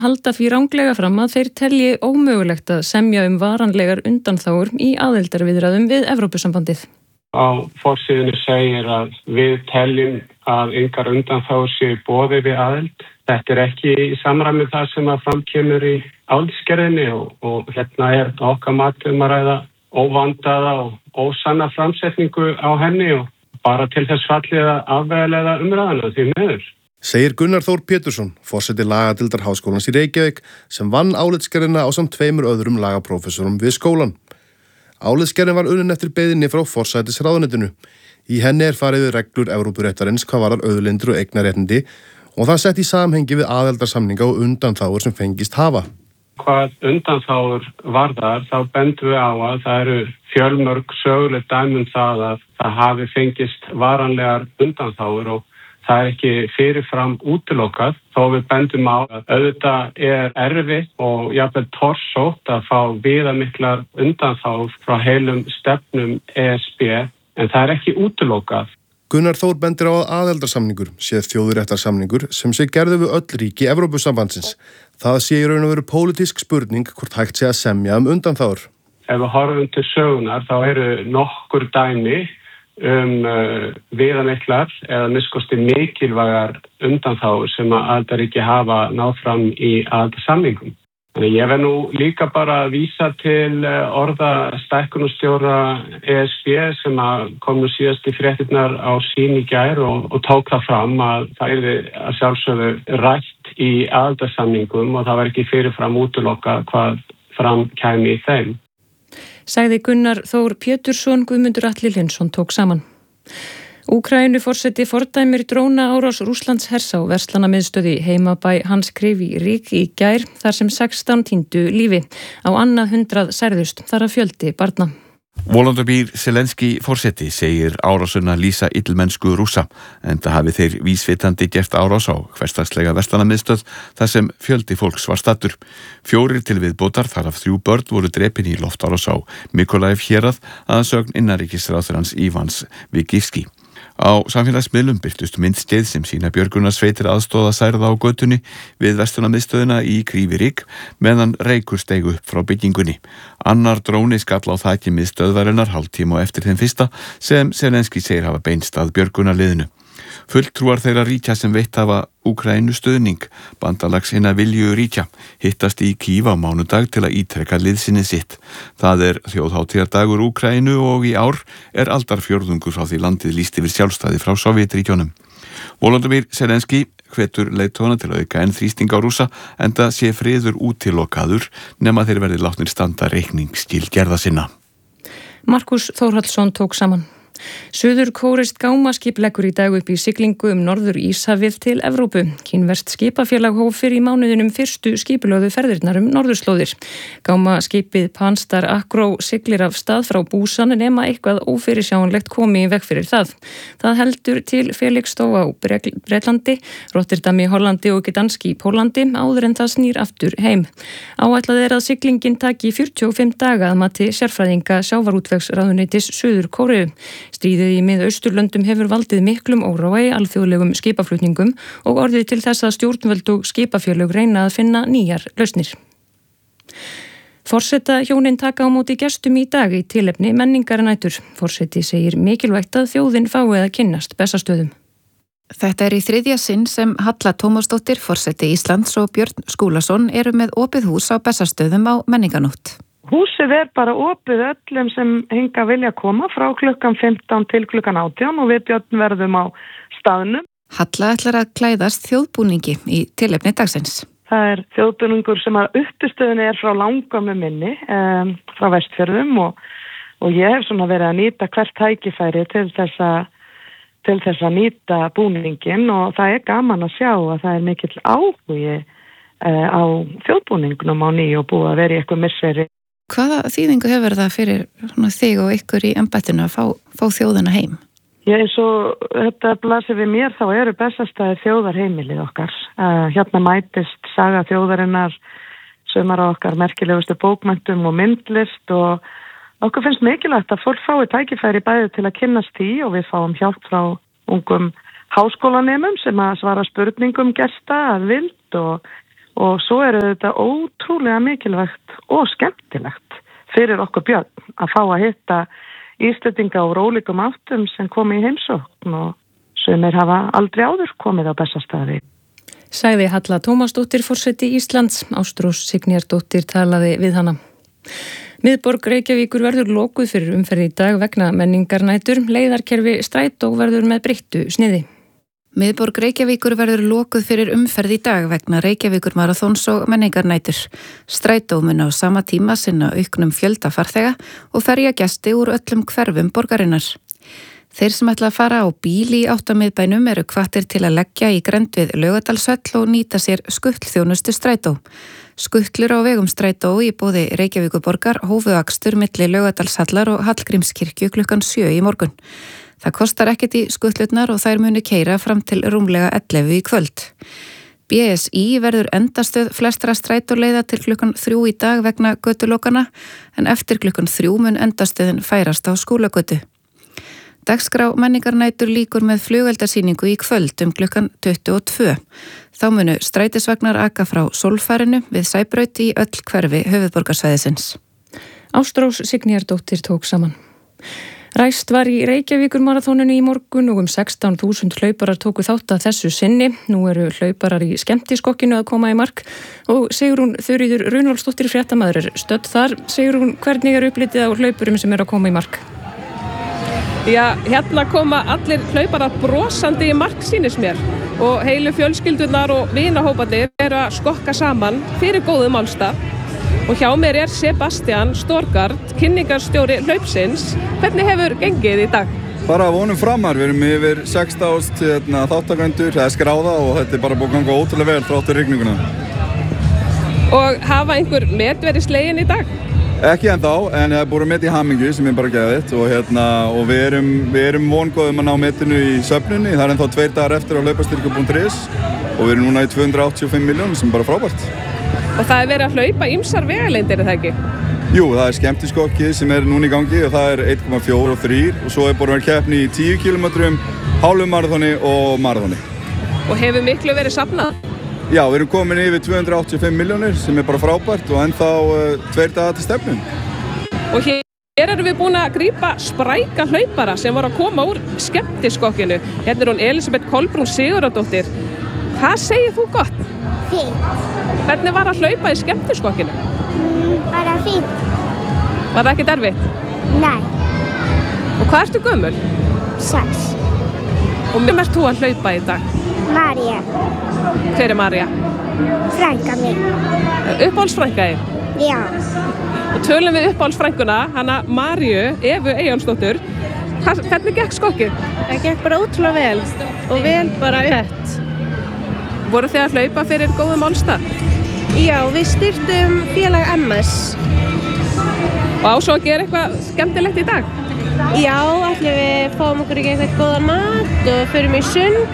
halda því ranglega fram að þeir telji ómögulegt að semja varanlegar undanþágur í aðildarviðræðum við Evrópusambandið. Á forsíðunni segir að við teljum að engar undanþágur séu í boði við aðild. Þetta ekki í samræmi það sem að framkemur í álitsgerðinni og hérna okkar mati að ræða óvandaða og ósanna framsetningu á henni og bara til þess fallið að afvegaleiða umræðuna því miður. Segir Gunnar Þór Pétursson, forseti lagadeildar Háskólans í Reykjavík, sem vann álitsgerðina ásamt 2 öðrum lagaprófessorum við skólann. Álitsgerðin var unnin eftir beiðinni frá forsætisráðuneytinu. Í henni farið við reglur Evrópuréttarins hvað varðar auðlindir og eignarréttindi og það sett í samhengi við aðildarsamninga og undanþágur sem fengist hafa. Hvað undanþágur varðar, þá bendum við á að það eru fjölmörg söguleg dæmi það að það hafi fengist varanlegar undanþágur og það ekki fyrirfram útilokað, þó við bendum á að auðvitað erfitt og jafnvel torsótt að fá viðamiklar undanþágur frá heilum stefnum ESB, en það ekki útilokað. Gunnar Þór bendir á að aðildarsamningur sé þjóðréttarsamningur sem sé gerður við öll ríki Evrópusambandsins. Það sé í raun og veru pólitísk spurning hvort hægt sé að semja undanþágur. Ef við horfum til sögunar þá eru nokkur dæmi viðamiklar eða minnskosti mikilvægar undanþágur sem að aðildarríki hafa náð fram í aðildarsamningum. Þannig ég verð nú líka bara að vísa til orða stækkunarstjóra ESB sem kom nú síðast í fréttirnar á sín í gær og tók það fram að það yrði að sjálfsögðu rætt í aðildarsamningum og það var ekki fyrirfram útilokað hvað fram kæmi í þeim. Sagði Gunnar Þór Pétursson, Guðmundur Atli Hlynsson tók saman. Úkraínuforseti fordæmir drónaárás Rússlands hers á verslunarmiðstöð í heimabæ Hans Kryvyi-Rih í gær þar sem 16 týndu lífi. Á annað 100 særðust, þar af fjöldi barna. Volodymyr Zelenský forseti segir árásuna lýsa illmennsku Rússa, enda hafi þeir vísvitandi gert árás á hversdagslega verslunarmiðstöð þar sem fjöldi fólks var staddur. 4 til viðbótar, þar af 3 börn voru drepin í loftárás á Mykolaiv hérað að sögn innanríkisráðherrans Ivans Vigivski. Á samfélagsmiðlum birtust myndskeið sem sýna björgunarsveitir aðstoða særða á götunni við verslunarmiðstöðina í Kryvyi-Rih meðan reykur steig upp frá byggingunni. Annar dróni skall á þaki miðstöðvarinnar hálftíma á eftir þeim fyrsta sem Zelenský segir hafa beinst að björgunarliðinu. Fulltrúar þeirra ríkja sem veitt hafa Úkraínu stuðning, bandalags hinna vilju ríkja, hittast í Kív á mánudag til að ítreka liðsinni sitt. Það þjóðhátíðardagur Úkraínu og í ár aldarfjórðungur frá því landið lýst yfir sjálfstæði frá Sovétríkjunum. Volodymyr Zelenský hvetur leiðtogana til að auka enn þrýsting á Rússa enda sé friður útilokaður nema þeir verði látnir standa reikningsskil gerða sinna. Markus Þórhallsson tók saman. Suður-kóreskt gámaskip leggur í dag upp í siglingu Norður Íshafið til Evrópu. Kínverskt skipafélag hóf fyrr í mánuðinum fyrstu skipulögðu ferðirnar norðurslóðir. Gámaskipið Panstar Acro siglir af stað frá Busan nema eitthvað ófyrirsjáanlegt komi í veg fyrir það. Það heldur til Felixstow á Bretlandi, Rotterdam í Hollandi og Gdansk í Pólandi áður en það snýr aftur heim. Áætlað að siglingin taki 45 daga að mati sérfræðinga sjávarútvegsráðuneytis Suður-Kóreu. Stríðið í Mið-Austurlöndum hefur valdið miklum óróa í alþjóðlegum skipaflutningum og orðið til þess að stjórnvöld og skipafélög reyna að finna nýjar lausnir. Forsetahjónin taka á móti gestum í dag í tilefni menningarnætur. Forseti segir mikilvægt að þjóðin fái að kynnast Bessastöðum. Þetta í 3. sinn sem Halla Tómasdóttir, forseti Íslands og Björn Skúlason eru með opið hús á Bessastöðum á menningarnótt. Húsið bara opið öllum sem hinga vilja koma frá klukkan 15 til klukkan 18 og við Björn verðum á staðnum. Halla ætlar að klæðast þjóðbúningi í tilefni dagsins. Það þjóðbúningur sem að uppistöðunni frá langammu minni, frá Vestfjörðum og ég hef svona verið að nýta hvert tækifæri til þess að nýta búningin og það gaman að sjá að það mikill áhugi á þjóðbúningnum á nýju og búið að vera í eitthvað misseri. Hvaða þýðingu hefur það fyrir þig og ykkur í embættinu að fá þjóðina heim? Eins og þetta blasir við mér þá eru Bessastaðir þjóðarheimilið okkar. Hérna mætist saga þjóðarinnar, sumar á okkar merkilegustu bókmenntum og myndlist og okkur finnst mikilvægt að fólk fái tækifæri bæði til að kynnast því og við fáum hjálp frá ungum háskólanemum sem að svara spurningum gesta að vild og svo þetta ótrúlega mikilvægt og skemmtilegt fyrir okkur börn að fá að hitta Íslendinga úr ólíkum áttum sem komi í heimsókn og sumir hafa aldrei áður komið á Bessastaði. Sagði Halla Tómasdóttir forseti Íslands, Ástrós Signýjardóttir talaði við hana. Miðborg Reykjavíkur verður lokuð fyrir umferð í dag vegna menningarnætur, leiðarkerfi Strætó verður með breyttu sniði. Miðborg Reykjavíkur verður lokuð fyrir umferð í dag vegna Reykjavíkur marathóns og menningarnætur. Strætó mun á sama tíma sinna auknum fjölda farþega og ferja gesti úr öllum hverfum borgarinnar. Þeir sem ætla að fara á bíl í áttamiðbænum eru hvattir til að leggja í grennd við Laugardalshöll og nýta sér skutlþjónustu Strætó. Skuttlur á vegum Strætó í boði Reykjavíkurborgar hófu akstur milli Laugardalshallar og Hallgrímskirkju klukkan 7 í morgun. Það kostar ekkert í skuttlurnar og þær muni keyra fram til rúmlega 11 í kvöld. BSI verður endastöð flestra strætóleiða til klukkan 3 í dag vegna götulokana en eftir klukkan 3 mun endastöðin færast á Skúlagötu. Dagskrá menningarnætur líkur með flugeldasýningu í kvöld klukkan 22. Þá munu strætisvagnar aka frá Sólfærinu við Sæbraut í öll hverfi höfuðborgarsvæðisins. Ástrós Signýjardóttir tók saman. Ræst var í Reykjavíkur marathóninu í morgun og 16.000 hlauparar tóku þátt að þessu sinni. Nú eru hlauparar í skemmtiskokkinu að koma í mark og Sigrún Þuríður Runólfsdóttir fréttamaður stödd þar. Sigrún, hvernig upplitið á hlaupurum sem eru að koma í mark? Já, hérna koma allir hlauparar brosandi í mark sýnis mér og heilu fjölskyldunar og vinahóparnir eru að skokka saman fyrir góðum málstað. Og hjá mér Sebastian Storgard, kynningarstjóri hlaupsins. Hvernig hefur gengið í dag? Bara vonum framar, við erum yfir 16 þáttakendur, það er skráða og þetta er bara búið að ganga ótrúlega vel þráttur rigninguna. Og hafa einhver met verið slegin í dag? Ekki ennþá, en það er búið met í hamingju sem er bara geðvitt og við erum vongóðum að ná metinu í söfnunni. Það er ennþá 2 dagar eftir á hlaupastyrku.is og við erum núna í 285 miljónir sem er bara frábært. Og það er verið að hlaupa ýmsar vegalengdir, er það ekki? Jú, það er skemmtiskokkið sem er núna í gangi og það er 1,4 og 3 og svo er búin að vera keppni í 10 km, hálfumarathoni og marathoni. Og hefur miklu verið safnað? Já, við erum komin yfir 285 miljónir sem er bara frábært og ennþá 2 dagar til stefnun. Og hér erum við búin að grípa spræka hlaupara sem voru að koma úr skemmtiskokkinu. Hérna er hún Elisabeth Kolbrún Sigurðardóttir. Hvað segir þú gott? Fínt. Hvernig var að hlaupa í skemmtiskokkinu? Bara fínt. Var það ekkert erfitt? Nei. Og hvað ertu gömul? 6. Og með ert þú að hlaupa í dag? María. Hver er María? Frænka mín. Uppáhaldsfrænka þín? Já. Og tölum við uppáhaldsfrænkuna, hana Maríu, Evu Eyjólfsdóttur. Hvernig gekk skokkið? Það gekk bara ótrúlega vel og vel bara upp. Voru þið að hlaupa fyrir góðum málstað? Já, við styrktum félag MS. Og á svo að gera eitthvað skemmtilegt í dag? Já, ætlum við fáum okkur ekki eitthvað góðan mat og förum í sund.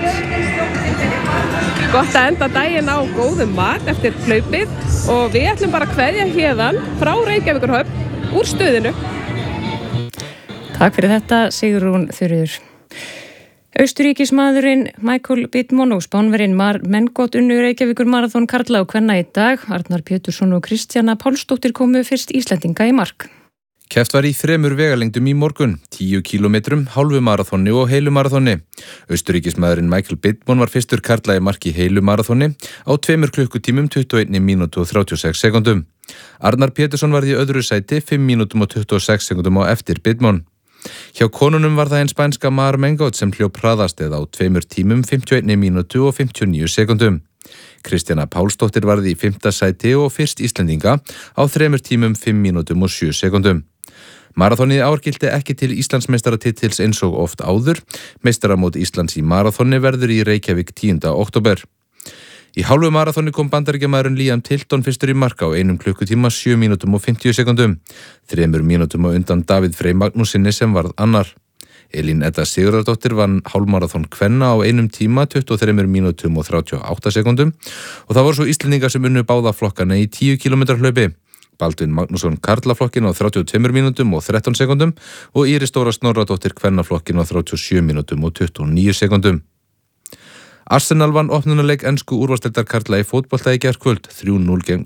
Gott að enda daginn á góðum mat eftir hlaupið og við ætlum bara að kveðja héðan frá Reykjavíkurhöfn úr stöðinu. Takk fyrir þetta, Sigrún Þuríður. Austuríkismaðurinn Michael Bittmann og Spánverinn Mar Mengot unnu Reykjavíkur marathón karla og kvenna í dag. Arnar Pétursson og Kristjana Pálsdóttir komu fyrst Íslendinga í mark. Keppt var í 3 vegalengdum í morgun, 10 km, hálfu marathoni og heilu marathoni. Austuríkismaðurinn Michael Bittmann var fyrstur karla í mark í heilu marathoni á 2 klukkutímum, 21 mínútu og 36 sekundum. Arnar Pétursson var í öðru sæti 5 mínútum og 26 sekundum á eftir Bittmann. Hjá konunum var það einn spænska Mar Mengot sem hljóp hraðast eða á 2 tímum, 51 mínútu og 59 sekundum. Kristjana Pálsdóttir varði í 5. sæti og fyrst Íslendinga á 3 tímum, 5 mínútum og 7 sekundum. Marathonið ár gilti ekki til Íslandsmeistaratitils eins og oft áður. Meistaramót Íslands í marathoni verður í Reykjavík 10. október. Í hálfu marathoni kom bandaríkjamaðurinn Liam Tilton fyrstur í mark á 1 klukkutíma, 7 mínútum og 50 sekundum. 3 mínútum á undan Davíð Frey Magnúsinni sem varð annar. Elín Edda Sigurðardóttir vann hálfmarathon kvenna á 1 tíma, 23 mínútum og 38 sekundum og það voru svo Íslendingar sem unnu báða flokkana í 10 km hlaupi. Baldvin Magnússon karlaflokkin á 32 mínútum og 13 sekundum og Íris Dóra Snorradóttir kvennaflokkin á 37 mínútum og 29 sekundum. Arsenal vann opnunarleik ensku úrvalsdeildar karla í fótbolta í gærkvöld 3-0 gegn